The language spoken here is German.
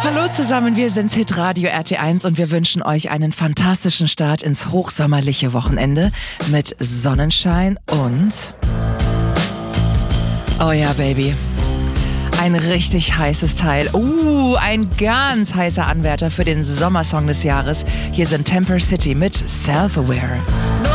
Hallo zusammen, wir sind's Hitradio RT1 und wir wünschen euch einen fantastischen Start ins hochsommerliche Wochenende mit Sonnenschein und... Oh ja, Baby. Ein richtig heißes Teil. Ein ganz heißer Anwärter für den Sommersong des Jahres. Hier sind Temper City mit Self-Aware.